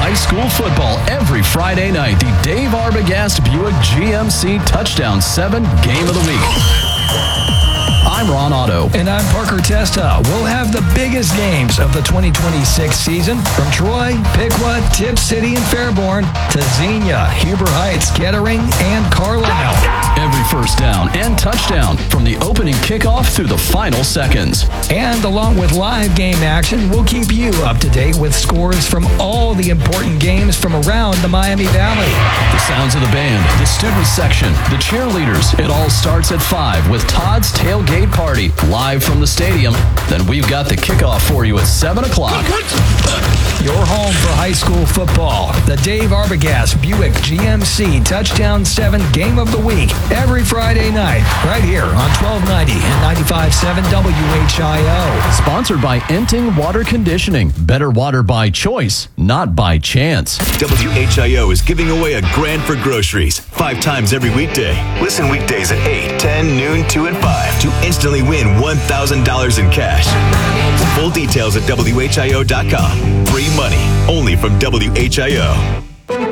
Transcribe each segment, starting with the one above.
high school football every Friday night. The Dave Arbogast Buick GMC Touchdown 7 Game of the Week. I'm Ron Otto. And I'm Parker Testa. We'll have the biggest games of the 2026 season from Troy, Piqua, Tip City, and Fairborn to Xenia, Huber Heights, Kettering, and Carlisle. Every first down and touchdown from the opening kickoff through the final seconds. And along with live game action, we'll keep you up to date with scores from all the important games from around the Miami Valley. The sounds of the band, the student section, the cheerleaders. It all starts at 5 with Todd's Tailgate Party live from the stadium. Then we've got the kickoff for you at 7 o'clock. Your home for high school football. The Dave Arbogast Buick GMC Touchdown 7 Game of the Week. Every Friday night, right here on 1290 and 95.7 WHIO. Sponsored by Enting Water Conditioning. Better water by choice, not by chance. WHIO is giving away a grand for groceries 5 times every weekday. Listen weekdays at 8, 10, noon, 2, and 5 to instantly win $1,000 in cash. Full details at WHIO.com. Free money, only from WHIO.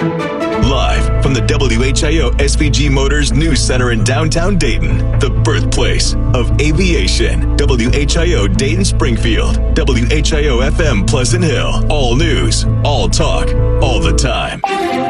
Live from the WHIO SVG Motors News Center in downtown Dayton, the birthplace of aviation. WHIO Dayton Springfield, WHIO FM Pleasant Hill. All news, all talk, all the time.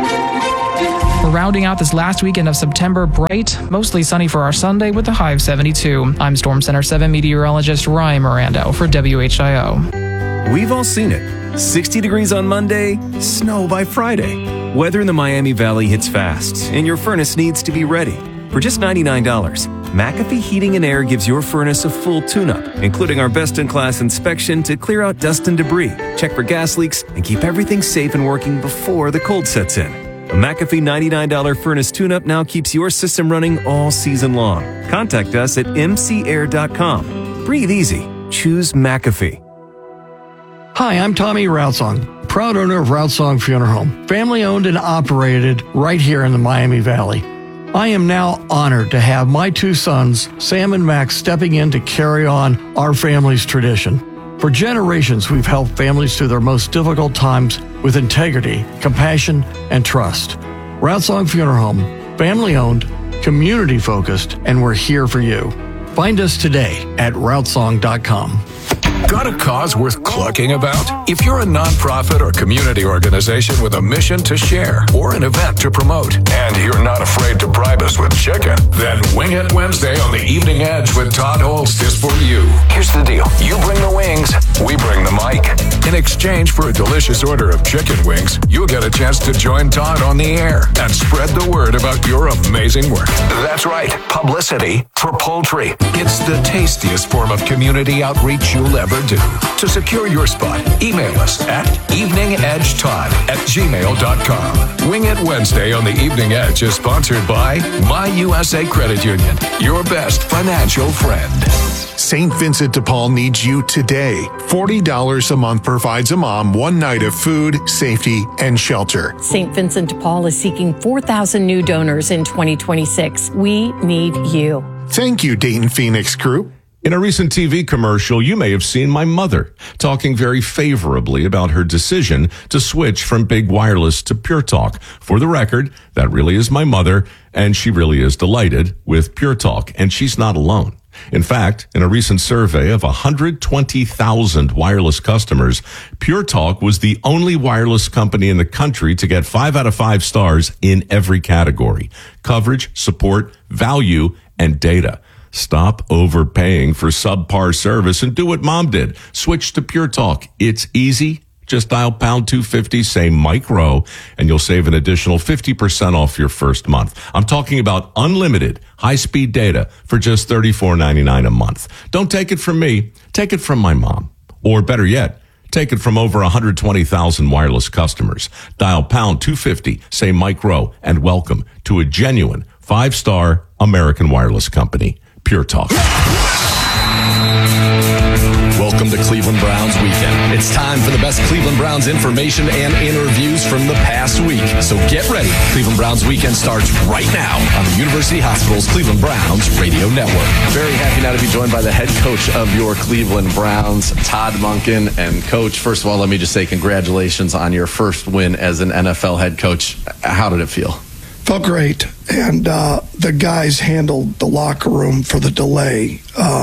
We're rounding out this last weekend of September bright, mostly sunny for our Sunday with a high of 72. I'm Storm Center 7 meteorologist Ryan Mirando for WHIO. We've all seen it. 60 degrees on Monday, snow by Friday. Weather in the Miami Valley hits fast, and your furnace needs to be ready. For just $99, McAfee Heating and Air gives your furnace a full tune-up, including our best-in-class inspection to clear out dust and debris, check for gas leaks, and keep everything safe and working before the cold sets in. A McAfee $99 furnace tune-up now keeps your system running all season long. Contact us at mcair.com. Breathe easy. Choose McAfee. Hi, I'm Tommy Routsong, proud owner of Routsong Funeral Home, family owned and operated right here in the Miami Valley. I am now honored to have my 2 sons, Sam and Max, stepping in to carry on our family's tradition. For generations, we've helped families through their most difficult times with integrity, compassion, and trust. Routsong Funeral Home, family owned, community focused, and we're here for you. Find us today at routsong.com. Got a cause worth clucking about? If you're a nonprofit or community organization with a mission to share or an event to promote, and you're not afraid to bribe us with chicken, then Wing It Wednesday on the Evening Edge with Todd Holst is for you. Here's the deal. You bring the wings, we bring the mic. In exchange for a delicious order of chicken wings, you'll get a chance to join Todd on the air and spread the word about your amazing work. That's right. Publicity for poultry. It's the tastiest form of community outreach you'll ever do. To secure your spot, email us at eveningedgetodd@gmail.com. Wing It Wednesday on the Evening Edge is sponsored by My USA Credit Union, your best financial friend. St. Vincent de Paul needs you today. $40 a month provides a mom 1 night of food, safety, and shelter. St. Vincent de Paul is seeking 4,000 new donors in 2026. We need you. Thank you, Dayton Phoenix Group. In a recent TV commercial, you may have seen my mother talking very favorably about her decision to switch from Big Wireless to Pure Talk. For the record, that really is my mother, and she really is delighted with Pure Talk, and she's not alone. In fact, in a recent survey of 120,000 wireless customers, Pure Talk was the only wireless company in the country to get 5 out of 5 stars in every category: coverage, support, value, and data. Stop overpaying for subpar service and do what Mom did. Switch to Pure Talk. It's easy. Just dial pound 250, say Mike Rowe, and you'll save an additional 50% off your first month. I'm talking about unlimited high-speed data for just $34.99 a month. Don't take it from me. Take it from my mom. Or better yet, take it from over 120,000 wireless customers. Dial pound 250, say Mike Rowe, and welcome to a genuine 5-star American wireless company, Pure Talk. Welcome Welcome to Cleveland Browns Weekend. It's time for the best Cleveland Browns information and interviews from the past week. So get ready. Cleveland Browns Weekend starts right now on the University Hospital's Cleveland Browns Radio Network. Very happy now to be joined by the head coach of your Cleveland Browns, Todd Monken. And Coach, first of all, let me just say congratulations on your first win as an NFL head coach. How did it feel? Felt great. And the guys handled the locker room for the delay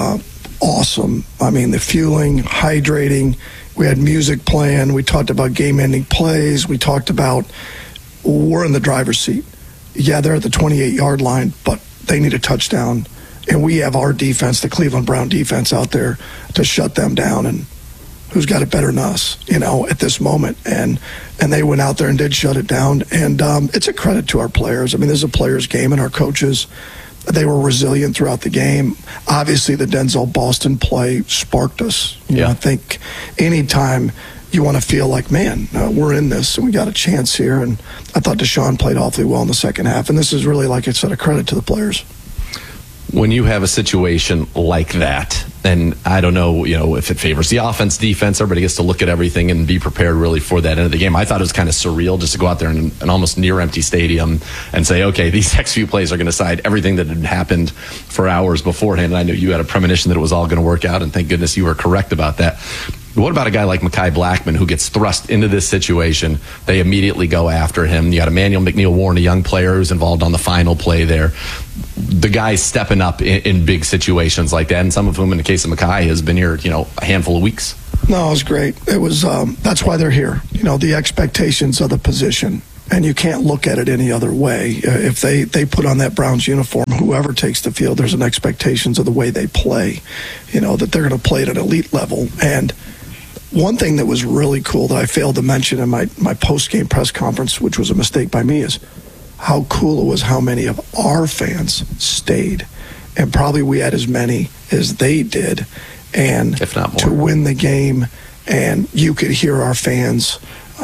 awesome. I mean, the fueling, hydrating, we had music playing, we talked about game-ending plays, we talked about we're in the driver's seat. Yeah, they're at the 28-yard line, but they need a touchdown. And we have our defense, the Cleveland Brown defense out there to shut them down. And who's got it better than us, at this moment? And they went out there and did shut it down. And it's a credit to our players. I mean, this is a players' game, and our coaches, they were resilient throughout the game. Obviously, the Denzel Boston play sparked us. I think anytime you want to feel like, man, we're in this and we got a chance here. And I thought Deshaun played awfully well in the second half. And this is really, like I said, a credit to the players. When you have a situation like that, and I don't know, if it favors the offense, defense, everybody gets to look at everything and be prepared really for that end of the game. I thought it was kind of surreal just to go out there in an almost near empty stadium and say, okay, these next few plays are going to decide everything that had happened for hours beforehand. And I knew you had a premonition that it was all going to work out, and thank goodness you were correct about that. What about a guy like Mekhi Blackmon who gets thrust into this situation? They immediately go after him. You got Emmanuel McNeil-Warren, a young player who's involved on the final play there. The guy's stepping up in big situations like that, and some of whom, in the case of Mekhi, has been here, a handful of weeks. No, it was great. It was that's why they're here. The expectations of the position, and you can't look at it any other way. If they put on that Browns uniform, whoever takes the field, there's an expectations of the way they play. That they're going to play at an elite level. And one thing that was really cool that I failed to mention in my post-game press conference, which was a mistake by me, is how cool it was how many of our fans stayed. And probably we had as many as they did. And if not more, to win the game, and you could hear our fans.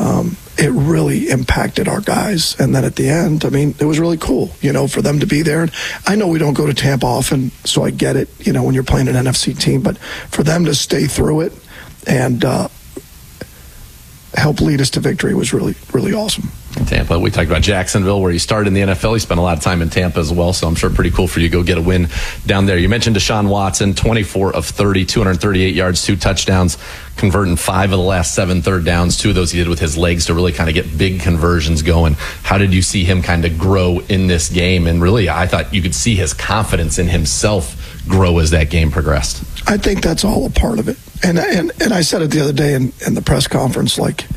It really impacted our guys. And then at the end, it was really cool, for them to be there. And I know we don't go to Tampa often, so I get it, when you're playing an NFC team. But for them to stay through it and help lead us to victory was really, really awesome. Tampa, we talked about Jacksonville, where you started in the NFL. You spent a lot of time in Tampa as well, so I'm sure pretty cool for you to go get a win down there. You mentioned Deshaun Watson, 24 of 30, 238 yards, 2 touchdowns, converting 5 of the last 7 third downs. 2 of those he did with his legs to really kind of get big conversions going. How did you see him kind of grow in this game? And really, I thought you could see his confidence in himself grow as that game progressed. I think that's all a part of it. And I said it the other day in the press conference,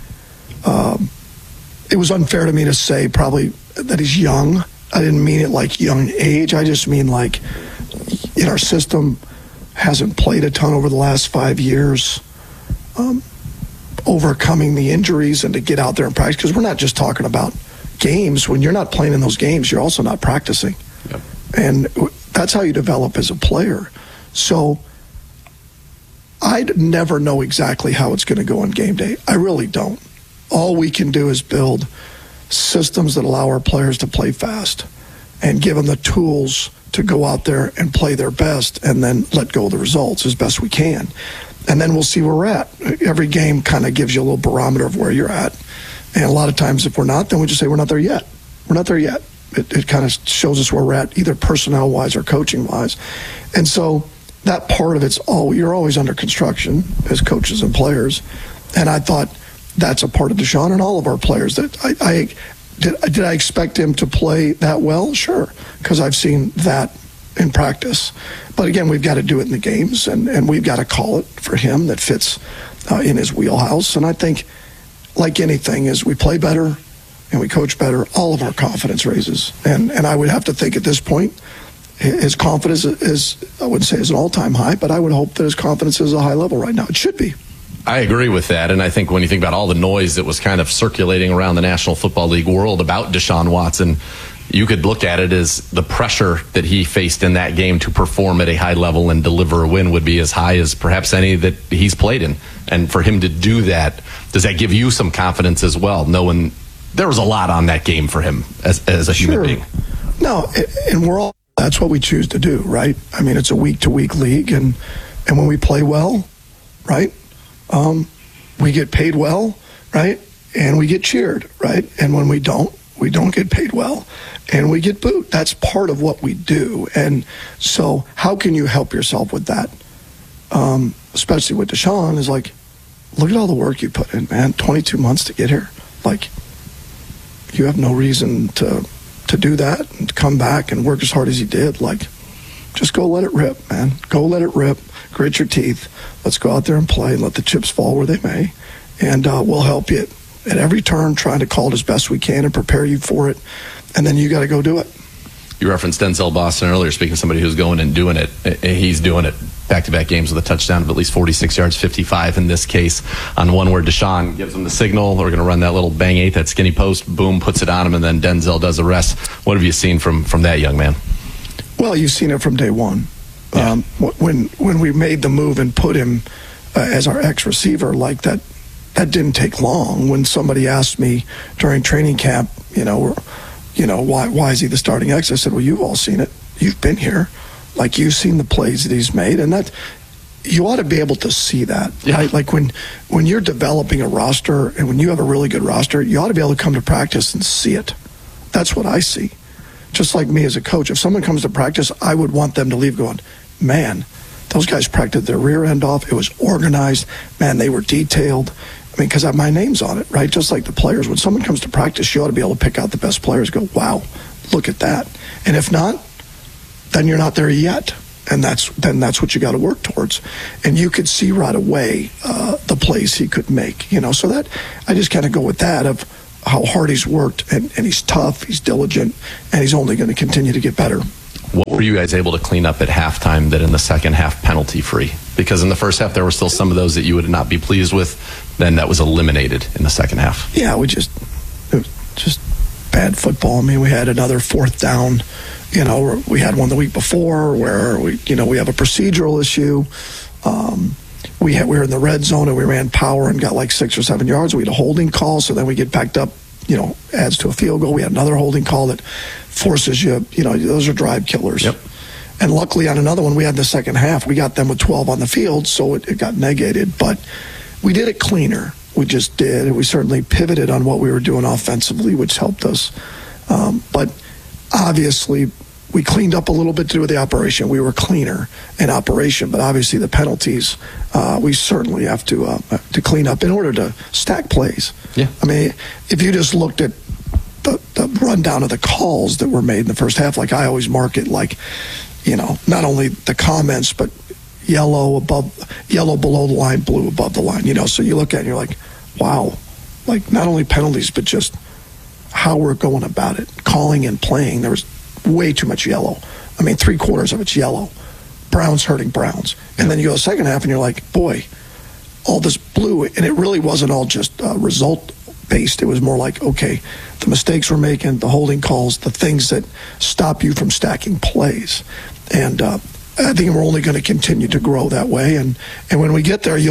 it was unfair to me to say probably that he's young. I didn't mean it like young age. I just mean like in our system, hasn't played a ton over the last 5 years, overcoming the injuries and to get out there and practice. Because we're not just talking about games. When you're not playing in those games, you're also not practicing. Yep. And that's how you develop as a player. So I'd never know exactly how it's going to go on game day. I really don't. All we can do is build systems that allow our players to play fast and give them the tools to go out there and play their best and then let go of the results as best we can. And then we'll see where we're at. Every game kind of gives you a little barometer of where you're at. And a lot of times if we're not, then we just say we're not there yet. We're not there yet. It kind of shows us where we're at, either personnel-wise or coaching-wise. And so that part of it's you're always under construction as coaches and players. And I thought that's a part of Deshaun and all of our players. That did I expect him to play that well? Sure, because I've seen that in practice. But again, we've got to do it in the games, and we've got to call it for him that fits in his wheelhouse. And I think, like anything, as we play better and we coach better, all of our confidence raises. And I would have to think at this point, his confidence is, I wouldn't say is an all-time high, but I would hope that his confidence is a high level right now. It should be. I agree with that, and I think when you think about all the noise that was kind of circulating around the National Football League world about Deshaun Watson, you could look at it as the pressure that he faced in that game to perform at a high level and deliver a win would be as high as perhaps any that he's played in. And for him to do that, does that give you some confidence as well, knowing there was a lot on that game for him as a human being? No, and that's what we choose to do, right? I mean, it's a week-to-week league, and when we play well, right? We get paid well, right? And we get cheered, right? And when we don't get paid well and we get booed. That's part of what we do. And so how can you help yourself with that? Especially with Deshaun, is like, look at all the work you put in, man. 22 months to get here. Like, you have no reason to do that and to come back and work as hard as he did. Like, just go let it rip, man. Go let it rip. Grit your teeth. Let's go out there and play and let the chips fall where they may. And we'll help you at every turn, trying to call it as best we can and prepare you for it. And then you got to go do it. You referenced Denzel Boston earlier, speaking of somebody who's going and doing it. He's doing it back-to-back games with a touchdown of at least 46 yards, 55 in this case, on one where Deshaun gives him the signal. We're going to run that little bang eight, that skinny post, boom, puts it on him, and then Denzel does the rest. What have you seen from that young man? Well, you've seen it from day one. Yeah. When we made the move and put him as our ex-receiver, like that didn't take long. When somebody asked me during training camp, why is he the starting X? I said, well, you've all seen it. You've been here. Like, you've seen the plays that he's made, and that you ought to be able to see that. Yeah. Right? Like when you're developing a roster and when you have a really good roster, you ought to be able to come to practice and see it. That's what I see. Just like me as a coach, if someone comes to practice, I would want them to leave going, man, those guys practiced their rear end off. It was organized. Man, they were detailed. I mean, because my name's on it, right? Just like the players. When someone comes to practice, you ought to be able to pick out the best players, go, wow, look at that. And if not, then you're not there yet. And that's what you got to work towards. And you could see right away the plays he could make, So that I just kind of go with that of how hard he's worked, and he's tough, he's diligent, and he's only going to continue to get better. What were you guys able to clean up at halftime that in the second half penalty-free? Because in the first half there were still some of those that you would not be pleased with. Then that was eliminated in the second half. Yeah, it was just bad football. I mean, we had another fourth down. We had one the week before where we have a procedural issue. We were in the red zone and we ran power and got like 6 or 7 yards. We had a holding call, so then we get backed up. Adds to a field goal. We had another holding call that forces you, those are drive killers. Yep. And luckily on another one, we had the second half. We got them with 12 on the field, so it got negated. But we did it cleaner. We just did. We certainly pivoted on what we were doing offensively, which helped us. But obviously, we cleaned up a little bit to do with the operation. We were cleaner in operation, but obviously the penalties, we certainly have to clean up in order to stack plays. Yeah. I mean, if you just looked at the rundown of the calls that were made in the first half, like I always mark it like, not only the comments, but yellow below the line, blue above the line, so you look at it and you're like, wow, like not only penalties, but just how we're going about it, calling and playing. There was way too much yellow. I mean, 3/4 of it's yellow. Browns hurting Browns. And then you go the second half and you're like, boy, all this blue. And it really wasn't all just result-based. It was more like, okay, the mistakes we're making, the holding calls, the things that stop you from stacking plays. And I think we're only going to continue to grow that way. And when we get there,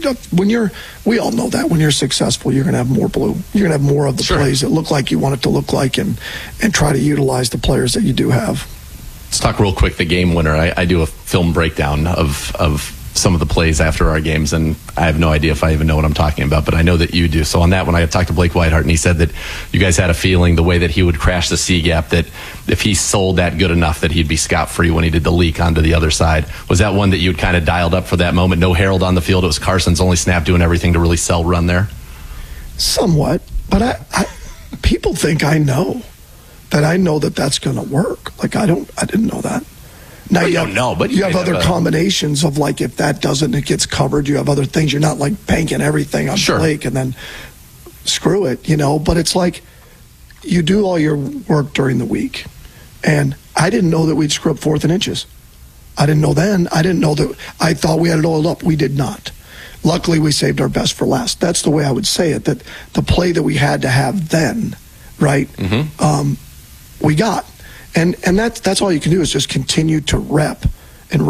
we all know that when you're successful, you're going to have more blue. You're going to have more of the plays that look like you want it to look like, and try to utilize the players that you do have. Let's talk real quick the game winner. I do a film breakdown of some of the plays after our games, and I have no idea if I even know what I'm talking about, but I know that you do. So on that one, I talked to Blake Whiteheart, and he said that you guys had a feeling the way that he would crash the C-gap, that if he sold that good enough that he'd be scot-free when he did the leak onto the other side. Was that one that you'd kind of dialed up for that moment? No Harold on the field. It was Carson's only snap doing everything to really sell run there? Somewhat, but I people think I know that that's going to work. Like, I didn't know that. Now you don't know, but you have other combinations of, like, if that doesn't, it gets covered. You have other things. You're not like banking everything on Blake and then screw it, But it's like you do all your work during the week, and I didn't know that we'd screw up 4th and inches. I didn't know then. I didn't know that. I thought we had it oiled up. We did not. Luckily, we saved our best for last. That's the way I would say it. That the play that we had to have then, right? Mm-hmm. We got. And that's all you can do is just continue to rep and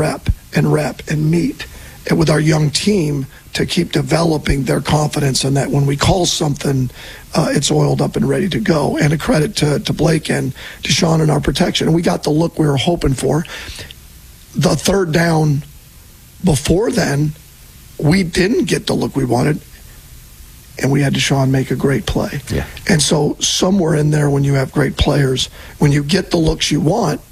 meet with our young team to keep developing their confidence, and that when we call something, it's oiled up and ready to go. And a credit to Blake and Deshaun and our protection. And we got the look we were hoping for. The third down before then we didn't get the look we wanted, and we had Deshaun make a great play. Yeah. And so somewhere in there, when you have great players, when you get the looks you want,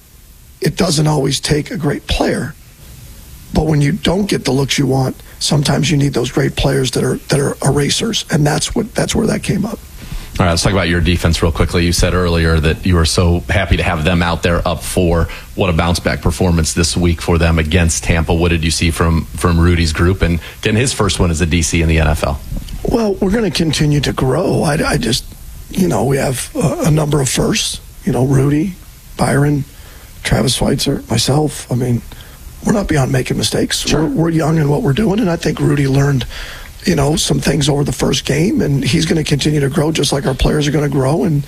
it doesn't always take a great player. But when you don't get the looks you want, sometimes you need those great players that are erasers, and that's where that came up. All right, let's talk about your defense real quickly. You said earlier that you were so happy to have them out there up 4. What a bounce-back performance this week for them against Tampa. What did you see from Rudy's group and getting his first one as a DC in the NFL? Well, we're going to continue to grow. I just, we have a number of firsts. Rudy, Byron, Travis Schweitzer, myself. I mean, we're not beyond making mistakes. Sure. We're young in what we're doing, and I think Rudy learned some things over the first game, and he's going to continue to grow just like our players are going to grow. And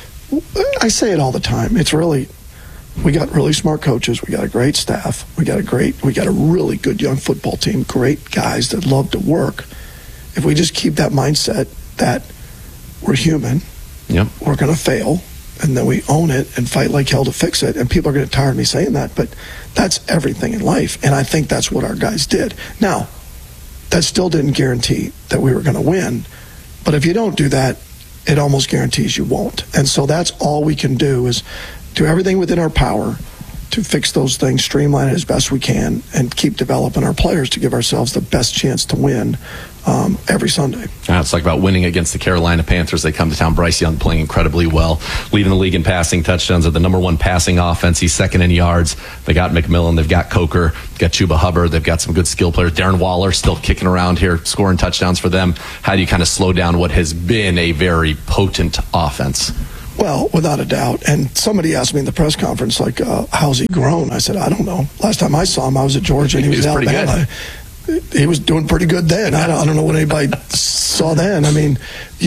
I say it all the time. It's really, we got really smart coaches. We got a great staff. We got a really good young football team, great guys that love to work. If we just keep that mindset that we're human, yep, we're going to fail, and then we own it and fight like hell to fix it. And people are going to get tired of me saying that, but that's everything in life. And I think that's what our guys did. Now, that still didn't guarantee that we were going to win. But if you don't do that, it almost guarantees you won't. And so that's all we can do is do everything within our power to fix those things, streamline it as best we can, and keep developing our players to give ourselves the best chance to win every Sunday. Let's talk about winning against the Carolina Panthers. They come to town. Bryce Young playing incredibly well, leading the league in passing touchdowns. They're the number 1 passing offense. He's second in yards. They got McMillan. They've got Coker. They've got Chuba Hubbard. They've got some good skill players. Darren Waller still kicking around here, scoring touchdowns for them. How do you kind of slow down what has been a very potent offense? Well, without a doubt. And somebody asked me in the press conference, like, how's he grown? I said, I don't know. Last time I saw him, I was at Georgia, and he was at Alabama. He was doing pretty good then. I don't know what anybody saw then. I mean,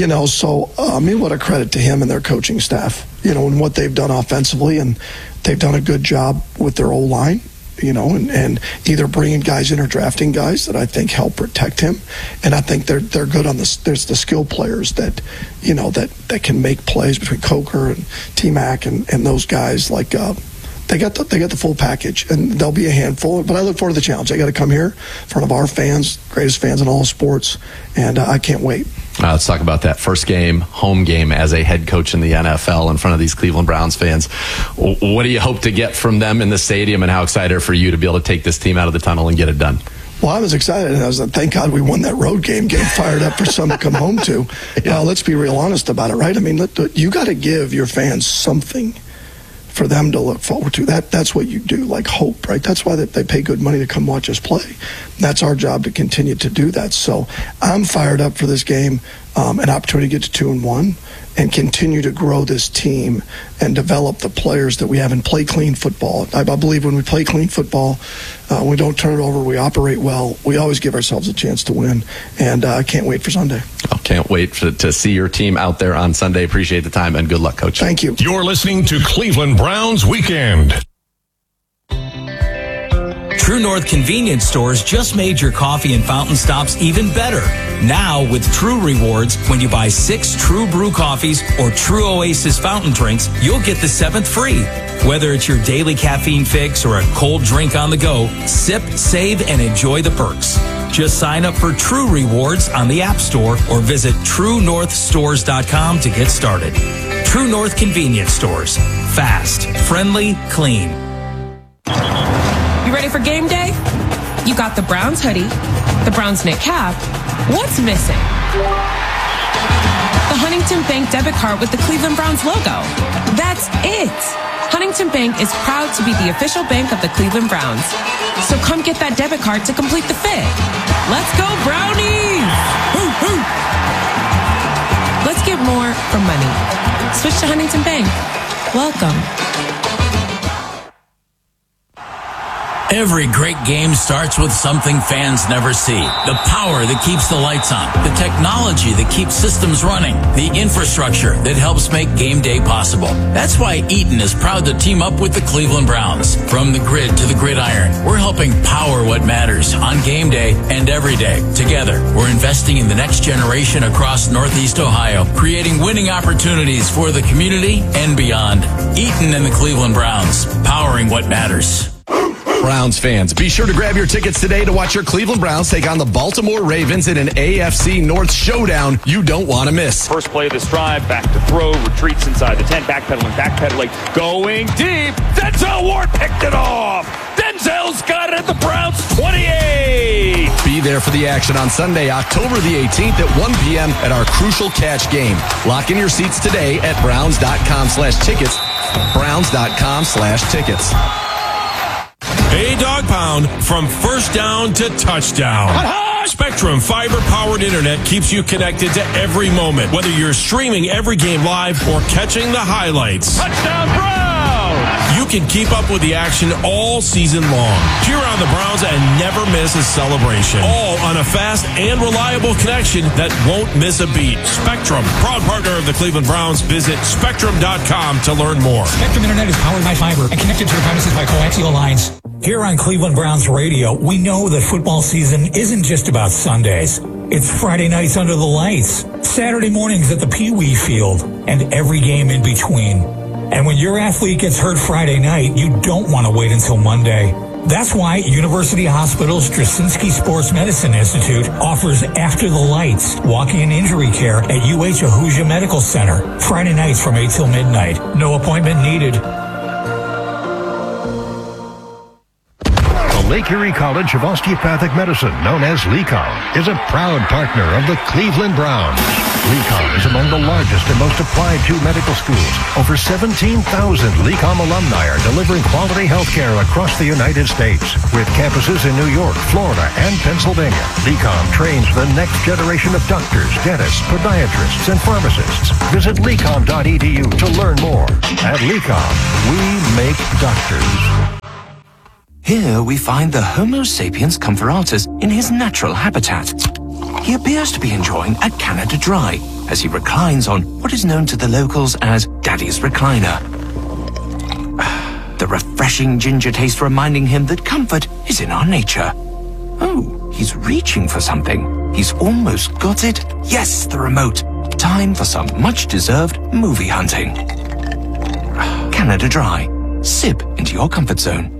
what a credit to him and their coaching staff, and what they've done offensively. And they've done a good job with their O-line, and either bringing guys in or drafting guys that I think help protect him. And I think they're good on this. There's the skill players that, that can make plays between Coker and T-Mac and those guys like, They got the full package, and they'll be a handful. But I look forward to the challenge. They got to come here in front of our fans, greatest fans in all of sports, and I can't wait. Let's talk about that first game, home game as a head coach in the NFL in front of these Cleveland Browns fans. What do you hope to get from them in the stadium, and how excited are for you to be able to take this team out of the tunnel and get it done? Well, I was excited, and I was like, thank God we won that road game, getting fired up for something to come home to. Yeah. Let's be real honest about it, right? I mean, you got to give your fans something for them to look forward to. That's what you do, like hope, right? That's why they pay good money to come watch us play. That's our job to continue to do that. So I'm fired up for this game, an opportunity to get to 2-1 and continue to grow this team and develop the players that we have and play clean football. I believe when we play clean football, we don't turn it over, we operate well, we always give ourselves a chance to win. And I can't wait for Sunday. Can't wait to see your team out there on Sunday. Appreciate the time, and good luck, Coach. Thank you. You're listening to Cleveland Browns Weekend. True North convenience stores just made your coffee and fountain stops even better. Now with True Rewards, when you buy 6 True Brew coffees or True Oasis fountain drinks, you'll get the 7th free. Whether it's your daily caffeine fix or a cold drink on the go, sip, save, and enjoy the perks. Just sign up for True Rewards on the App Store or visit TrueNorthStores.com to get started. True North Convenience Stores. Fast, friendly, clean. You ready for game day? You got the Browns hoodie, the Browns knit cap. What's missing? The Huntington Bank debit card with the Cleveland Browns logo. That's it. Huntington Bank is proud to be the official bank of the Cleveland Browns. So come get that debit card to complete the fit. Let's go, Brownies! Hoo, hoo. Let's get more for money. Switch to Huntington Bank. Welcome. Every great game starts with something fans never see. The power that keeps the lights on, the technology that keeps systems running, the infrastructure that helps make game day possible. That's why Eaton is proud to team up with the Cleveland Browns. From the grid to the gridiron, we're helping power what matters on game day and every day. Together, we're investing in the next generation across Northeast Ohio, creating winning opportunities for the community and beyond. Eaton and the Cleveland Browns, powering what matters. Browns fans, be sure to grab your tickets today to watch your Cleveland Browns take on the Baltimore Ravens in an AFC North showdown you don't want to miss. First play of this drive, back to throw, retreats inside the 10, backpedaling, going deep. Denzel Ward picked it off. Denzel's got it at the Browns 28. Be there for the action on Sunday, October the 18th at 1 p.m. at our Crucial Catch game. Lock in your seats today at browns.com/tickets. Browns.com/tickets. A dog pound from first down to touchdown. Spectrum fiber-powered internet keeps you connected to every moment, whether you're streaming every game live or catching the highlights. Touchdown Browns! You can keep up with the action all season long. Cheer on the Browns and never miss a celebration. All on a fast and reliable connection that won't miss a beat. Spectrum, proud partner of the Cleveland Browns. Visit Spectrum.com to learn more. Spectrum Internet is powered by fiber and connected to your premises by coaxial lines. Here on Cleveland Browns Radio, we know that football season isn't just about Sundays. It's Friday nights under the lights, Saturday mornings at the Pee Wee Field, and every game in between. And when your athlete gets hurt Friday night, you don't want to wait until Monday. That's why University Hospital's Straczynski Sports Medicine Institute offers After the Lights, walk-in injury care at UH Ahuja Medical Center, Friday nights from 8 till midnight. No appointment needed. Lake Erie College of Osteopathic Medicine, known as LECOM, is a proud partner of the Cleveland Browns. LECOM is among the largest and most applied to medical schools. Over 17,000 LECOM alumni are delivering quality health care across the United States. With campuses in New York, Florida, and Pennsylvania, LECOM trains the next generation of doctors, dentists, podiatrists, and pharmacists. Visit LECOM.edu to learn more. At LECOM, we make doctors. Here we find the Homo sapiens comparatus in his natural habitat. He appears to be enjoying a Canada Dry as he reclines on what is known to the locals as Daddy's Recliner. The refreshing ginger taste reminding him that comfort is in our nature. Oh, he's reaching for something. He's almost got it. Yes, the remote. Time for some much-deserved movie hunting. Canada Dry. Sip into your comfort zone.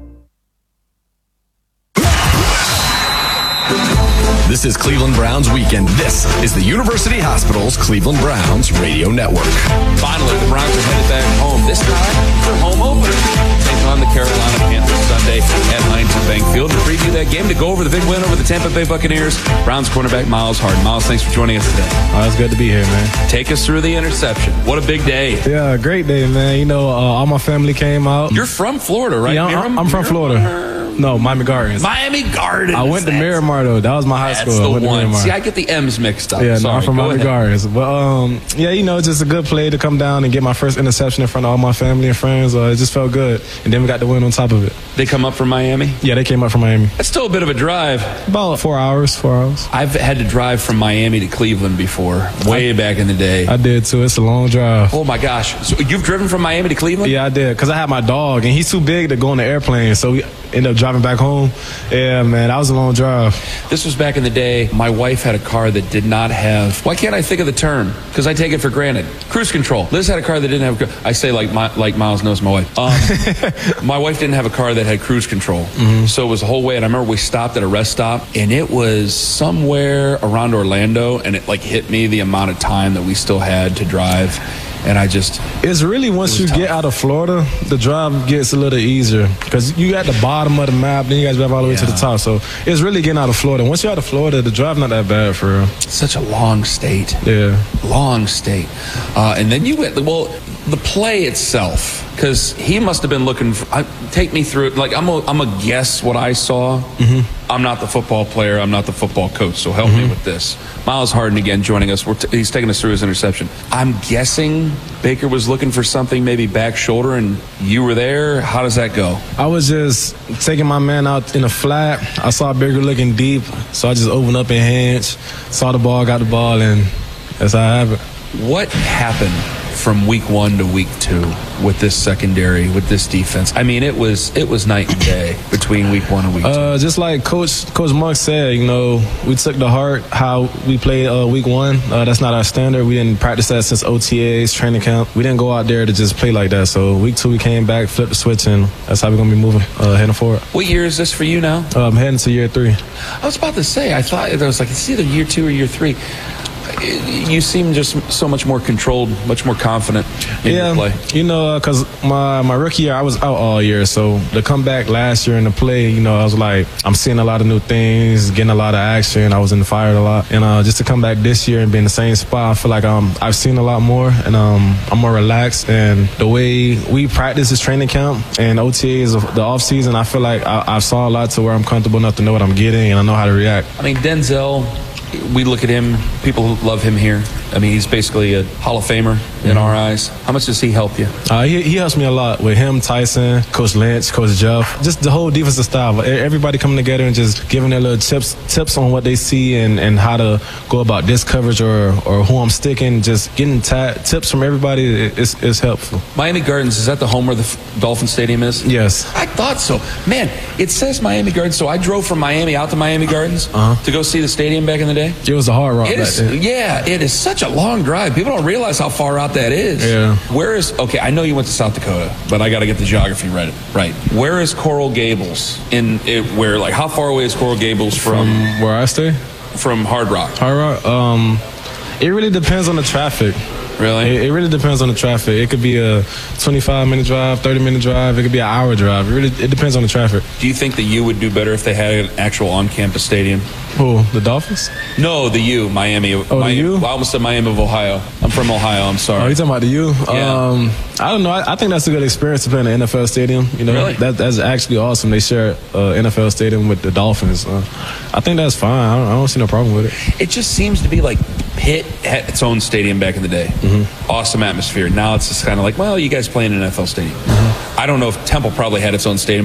This is Cleveland Browns Weekend. This is the University Hospital's Cleveland Browns Radio Network. Finally, the Browns are headed back home. This time, their home opener. Taking on the Carolina Panthers Sunday at Huntington Bank Field. To preview that game, to go over the big win over the Tampa Bay Buccaneers, Browns cornerback Myles Harden. Myles, thanks for joining us today. Oh, it's good to be here, man. Take us through the interception. What a big day. Yeah, great day, man. You know, all my family came out. You're from Florida, right? Yeah, I'm from Florida. No, Miami Gardens. Miami Gardens. I went to Miramar, though. That was my high school. That's the one. See, I get the M's mixed up. Yeah, Sorry, no, I'm from Miami Gardens. But, yeah, you know, just a good play to come down and get my first interception in front of all my family and friends. It just felt good. And then we got the win on top of it. They come up from Miami? Yeah, they came up from Miami. That's still a bit of a drive. About 4 hours. I've had to drive from Miami to Cleveland before, way back in the day. I did, too. It's a long drive. Oh, my gosh. So you've driven from Miami to Cleveland? Yeah, I did, because I had my dog, and he's too big to go on the airplane, so we ended up driving back home. Yeah, man, that was a long drive. This was back in the day. My wife had a car that did not have, why can't I think of the term? Because I take it for granted. Cruise control. Liz had a car that didn't have, I say like Miles knows my wife. My wife didn't have a car that had cruise control. Mm-hmm. So it was the whole way. And I remember we stopped at a rest stop, and it was somewhere around Orlando, and it like hit me the amount of time that we still had to drive. And it's really once you get out of Florida, the drive gets a little easier because you at the bottom of the map, then you guys drive all the way to the top. So it's really getting out of Florida. Once you're out of Florida, the drive not that bad for real. Such a long state. Yeah. Long state. And then you went, well, the play itself, because he must have been looking for, take me through it. Like, I'm a guess what I saw. Mm-hmm. I'm not the football player. I'm not the football coach. So help me with this. Myles Harden again joining us. He's taking us through his interception. I'm guessing Baker was looking for something, maybe back shoulder, and you were there. How does that go? I was just taking my man out in a flat. I saw Baker looking deep, so I just opened up in hands, saw the ball, got the ball, and that's how I have it. What happened from week 1 to week 2 with this secondary, with this defense? I mean, it was night and day between week 1 and week 2. Just like Coach Monk said, we took to heart how we played week 1. That's not our standard. We didn't practice that since OTAs, training camp. We didn't go out there to just play like that. So week 2, we came back, flipped the switch, and that's how we're going to be moving, heading forward. What year is this for you now? I'm heading to year 3. I was about to say, I thought it was like it's either year 2 or year 3. You seem just so much more controlled, much more confident in your play. Because my rookie year, I was out all year. So to come back last year and to play, I was like, I'm seeing a lot of new things, getting a lot of action. I was in the fire a lot. And just to come back this year and be in the same spot, I feel like I've seen a lot more, and I'm more relaxed. And the way we practice is training camp and OTAs, the off season, I feel like I saw a lot to where I'm comfortable enough to know what I'm getting, and I know how to react. I mean, Denzel, we look at him, people love him here. I mean, he's basically a Hall of Famer in our eyes. How much does he help you? He helps me a lot with him, Tyson, Coach Lynch, Coach Jeff. Just the whole defensive style. Everybody coming together and just giving their little tips on what they see and how to go about this coverage or who I'm sticking. Just getting tips from everybody is helpful. Miami Gardens, is that the home where the Dolphin Stadium is? Yes. I thought so. Man, it says Miami Gardens, so I drove from Miami out to Miami Gardens to go see the stadium back in the day. It was a hard route. It is such a long drive. People don't realize how far out that is. Yeah. I know you went to South Dakota, but I got to get the geography right. Where is Coral Gables? How far away is Coral Gables from where I stay? From Hard Rock. It really depends on the traffic. Really? It really depends on the traffic. It could be a 25-minute drive, 30-minute drive. It could be an hour drive. It depends on the traffic. Do you think the U would do better if they had an actual on-campus stadium? Who? The Dolphins? No, the U, Miami. The U? I almost said Miami of Ohio. I'm from Ohio. I'm sorry. Oh, you talking about the U? Yeah. I don't know. I think that's a good experience to play in the NFL stadium. Really? That's actually awesome. They share NFL stadium with the Dolphins. I think that's fine. I don't see no problem with it. It just seems to be like Pitt had its own stadium back in the day. Mm-hmm. Awesome atmosphere. Now it's just kind of like, well, you guys play in an NFL stadium. Mm-hmm. I don't know if Temple probably had its own stadium.